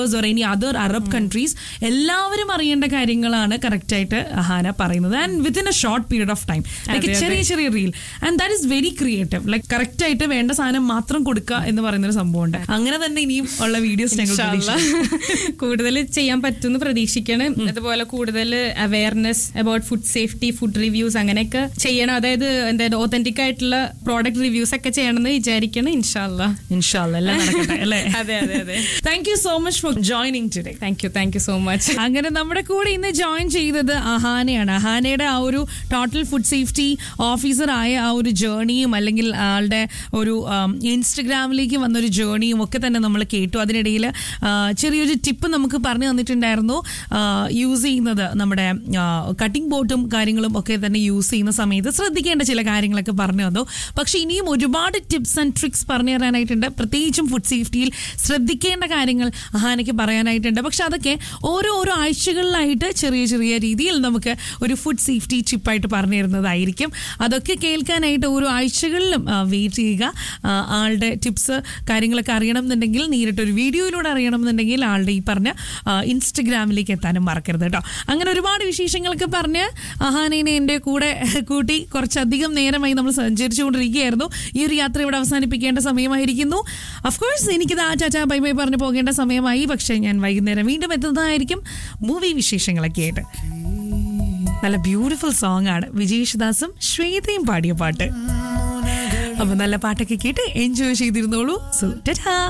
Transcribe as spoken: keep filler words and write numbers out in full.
or any other Arab countries, എല്ലാവരും അറിയേണ്ട കാര്യങ്ങളാണ് കറക്റ്റ് ആയിട്ട് അഹാന പറയുന്നത്. And within A short period of time, like ചെറിയ ചെറിയ reel. And that is very creative. Like correct ആയിട്ട് വേണ്ട സാധനം മാത്രം കൊടുക്കുക എന്ന് പറയുന്നൊരു സംഭവമുണ്ട്. അങ്ങനെ തന്നെ ഇനിയും ഉള്ള വീഡിയോസ് കൂടുതൽ ചെയ്യാൻ പറ്റുമെന്ന് പ്രതീക്ഷിക്കണം. അതുപോലെ കൂടുതൽ awareness about food safety, food reviews അങ്ങനെയൊക്കെ ചെയ്യണം. അതായത് എന്തായാലും ഓതന്റിക് ആയിട്ടുള്ള പ്രോഡക്റ്റ് റിവ്യൂസ് ഒക്കെ ചെയ്യണമെന്ന് വിചാരിക്കണം. ഇൻഷാല്ലാ ഇൻഷാല്ലാ എല്ലാം നടക്കട്ടെ അല്ലേ? അതെ അതെ അതെ. Thank you so much for joining today. Thank you thank you so much. അങ്ങനെ നമ്മുടെ കൂടെ ഇന്ന് ജോയിൻ ചെയ്തത് അഹാനയാണ്. അഹാനയുടെ ആ ഒരു ടോട്ടൽ ഫുഡ് സേഫ്റ്റി ഓഫീസർ ആയ ആ ഒരു ജേർണിയും അല്ലെങ്കിൽ ആളുടെ ഒരു ഇൻസ്റ്റഗ്രാമിലേക്ക് വന്നൊരു ജേർണിയും ഒക്കെ തന്നെ നമ്മൾ കേട്ടു. അതിനിടയിൽ ചെറിയൊരു ടിപ്പ് നമുക്ക് പറഞ്ഞു തന്നിട്ടുണ്ടായിരുന്നു. യൂസ് ചെയ്യുന്നത് നമ്മുടെ കട്ടിംഗ് ബോട്ടും കാര്യങ്ങളും ഒക്കെ തന്നെ യൂസ് ചെയ്യുന്ന സമയത്ത് ശ്രദ്ധിക്കേണ്ട ചില കാര്യങ്ങളൊക്കെ പറഞ്ഞു തന്നു. പക്ഷെ ഇനിയും ഒരുപാട് ടിപ്സ് ആൻഡ് ട്രിക്സ് പറഞ്ഞു തരാനായിട്ടുണ്ട്. പ്രത്യേകിച്ചും ഫുഡ് സേഫ്റ്റിയിൽ ശ്രദ്ധിക്കേണ്ട കാര്യങ്ങൾ അഹാനയ്ക്ക് പറയാനായിട്ടുണ്ട്. പക്ഷെ അതൊക്കെ ഓരോ ഓരോ ആഴ്ചകളിലായിട്ട് ചെറിയ ചെറിയ രീതിയിൽ നമുക്ക് ഒരു ഫുഡ് സേഫ്റ്റി ടിപ്പായിട്ട് പറഞ്ഞു തരുന്നതായിരിക്കും. അതൊക്കെ കേൾക്കാനായിട്ട് ഓരോ ആഴ്ചകളിലും വെയിറ്റ് ചെയ്യുക. ആളുടെ ടിപ്സ് കാര്യങ്ങളൊക്കെ അറിയണം എന്നുണ്ടെങ്കിൽ, നേരിട്ടൊരു വീഡിയോയിലൂടെ അറിയണം എന്നുണ്ടെങ്കിൽ ആളുടെ ഈ പറഞ്ഞ ഇൻസ്റ്റഗ്രാമിലേക്ക് എത്താനും മറക്കരുത് കേട്ടോ. അങ്ങനെ ഒരുപാട് വിശേഷങ്ങളൊക്കെ പറഞ്ഞ് അഹാനേനെ എൻ്റെ കൂടെ കൂട്ടി കുറച്ചധികം നേരമായി നമ്മൾ സഞ്ചരിച്ചുകൊണ്ടിരിക്കുകയായിരുന്നു. ഈ ഒരു യാത്ര ഇവിടെ അവസാനിപ്പിക്കേണ്ട സമയമായിരിക്കുന്നു. അഫ്കോഴ്സ് എനിക്കിത് ആ ചാച്ചാ ബൈ ബൈ പറഞ്ഞ് പോകേണ്ട സമയമായി. പക്ഷേ ഞാൻ വൈകുന്നേരം വീണ്ടും എത്തുന്നതായിരിക്കും മൂവി വിശേഷങ്ങളൊക്കെ ആയിട്ട്. നല്ല ബ്യൂട്ടിഫുൾ സോങ് ആണ് വിജയ് യേശുദാസും ശ്വേതയും പാടിയ പാട്ട്. അപ്പൊ നല്ല പാട്ടൊക്കെ കേട്ട് എൻജോയ് ചെയ്തിരുന്നോളൂ. സോ ടാറ്റാ.